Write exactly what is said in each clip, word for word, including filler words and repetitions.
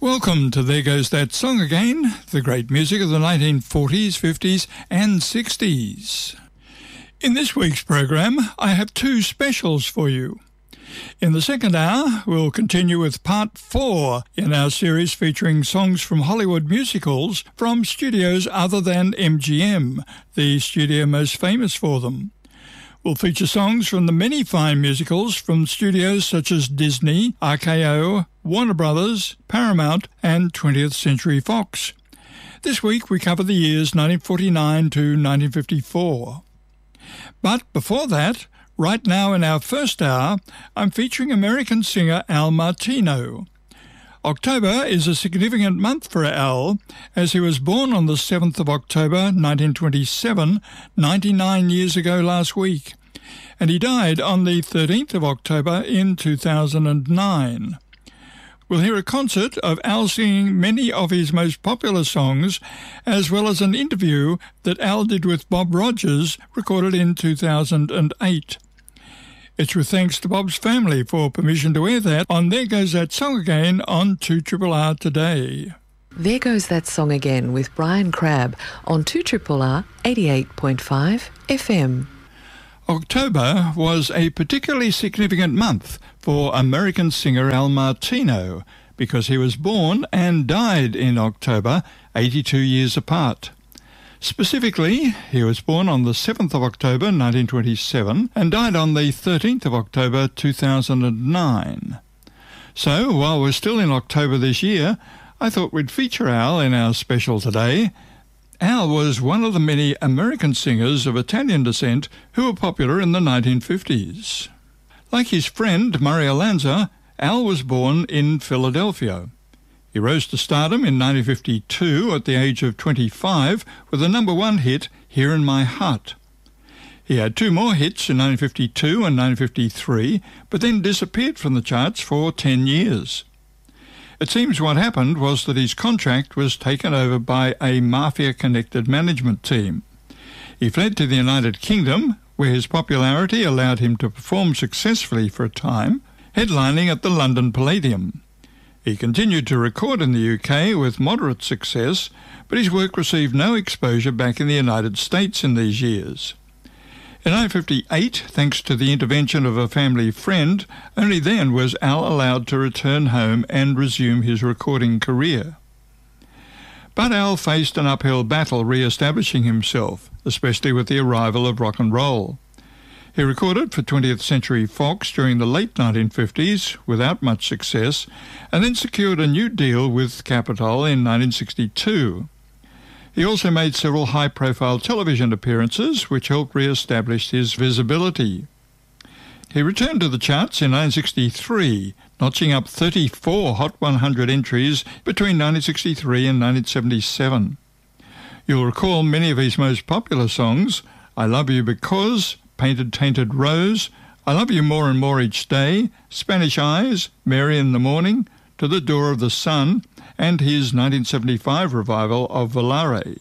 Welcome to There Goes That Song Again, the great music of the nineteen forties, fifties and sixties. In this week's program, I have two specials for you. In the second hour, we'll continue with part four in our series featuring songs from Hollywood musicals from studios other than M G M, the studio most famous for them. We'll feature songs from the many fine musicals from studios such as Disney, R K O, Warner Brothers, Paramount and twentieth Century Fox. This week we cover the years nineteen forty-nine to nineteen fifty-four. But before that, right now in our first hour, I'm featuring American singer Al Martino. October is a significant month for Al, as he was born on the seventh of October nineteen twenty-seven, ninety-nine years ago last week, and he died on the thirteenth of October in two thousand nine. We'll hear a concert of Al singing many of his most popular songs, as well as an interview that Al did with Bob Rogers, recorded in two thousand eight. It's with thanks to Bob's family for permission to air that on There Goes That Song Again on two R R R today. There Goes That Song Again with Brian Crabb on two R R R eighty-eight point five F M. October was a particularly significant month for American singer Al Martino because he was born and died in October, eighty-two years apart. Specifically, he was born on the seventh of October nineteen twenty-seven and died on the thirteenth of October two thousand nine. So, while we're still in October this year, I thought we'd feature Al in our special today. Al was one of the many American singers of Italian descent who were popular in the nineteen fifties. Like his friend Mario Lanza, Al was born in Philadelphia. He rose to stardom in nineteen fifty-two at the age of twenty-five with the number one hit, Here in My Heart. He had two more hits in nineteen fifty-two and nineteen fifty-three, but then disappeared from the charts for ten years. It seems what happened was that his contract was taken over by a mafia-connected management team. He fled to the United Kingdom, where his popularity allowed him to perform successfully for a time, headlining at the London Palladium. He continued to record in the U K with moderate success, but his work received no exposure back in the United States in these years. In nineteen fifty-eight, thanks to the intervention of a family friend, only then was Al allowed to return home and resume his recording career. But Al faced an uphill battle re-establishing himself, especially with the arrival of rock and roll. He recorded for twentieth Century Fox during the late nineteen fifties without much success, and then secured a new deal with Capitol in nineteen sixty-two. He also made several high-profile television appearances, which helped re-establish his visibility. He returned to the charts in nineteen sixty-three, notching up thirty-four Hot one hundred entries between nineteen sixty-three and nineteen seventy-seven. You'll recall many of his most popular songs, I Love You Because, Painted Tainted Rose, I Love You More and More Each Day, Spanish Eyes, Mary in the Morning, To the Door of the Sun, and his nineteen seventy-five revival of Volare.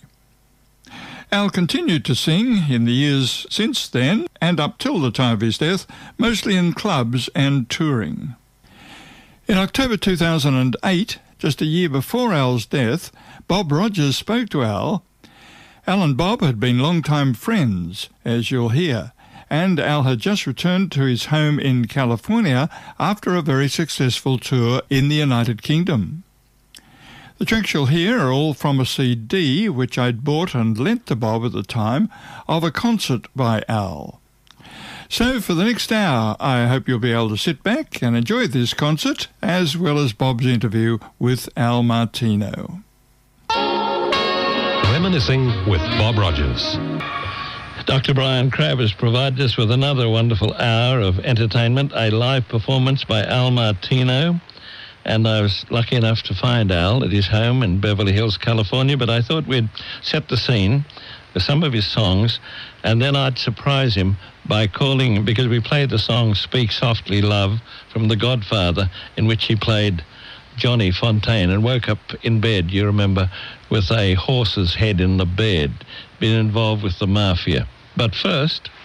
Al continued to sing in the years since then, and up till the time of his death, mostly in clubs and touring. In October two thousand eight, just a year before Al's death, Bob Rogers spoke to Al. Al and Bob had been long-time friends, as you'll hear, and Al had just returned to his home in California after a very successful tour in the United Kingdom. The tracks you'll hear are all from a C D which I'd bought and lent to Bob at the time of a concert by Al. So for the next hour, I hope you'll be able to sit back and enjoy this concert as well as Bob's interview with Al Martino. Reminiscing with Bob Rogers. Doctor Brian Crabb has provided us with another wonderful hour of entertainment, a live performance by Al Martino. And I was lucky enough to find Al at his home in Beverly Hills, California, but I thought we'd set the scene with some of his songs, and then I'd surprise him by calling, because we played the song Speak Softly, Love, from The Godfather, in which he played Johnny Fontaine and woke up in bed, you remember, with a horse's head in the bed, been involved with the mafia. But first,